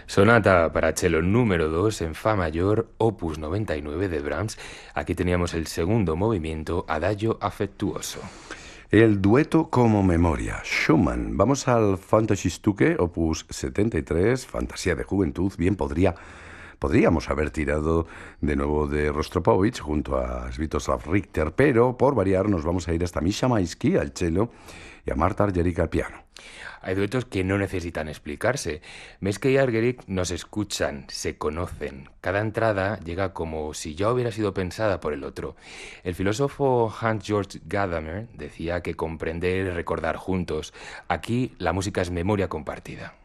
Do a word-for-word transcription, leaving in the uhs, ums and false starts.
Sonata para cello número dos en Fa mayor, opus noventa y nueve de Brahms. Aquí teníamos el segundo movimiento, Adagio afectuoso. El dueto como memoria, Schumann. Vamos al Fantasiestuke, opus setenta y tres, Fantasía de Juventud. Bien, podría, podríamos haber tirado de nuevo de Rostropovich junto a Sviatoslav Richter, pero por variar nos vamos a ir hasta Misha Maisky al cello y a Marta Argerich al piano. Hay duetos que no necesitan explicarse. Meske y Argerich nos escuchan, se conocen. Cada entrada llega como si ya hubiera sido pensada por el otro. El filósofo Hans-Georg Gadamer decía que comprender es recordar juntos. Aquí la música es memoria compartida.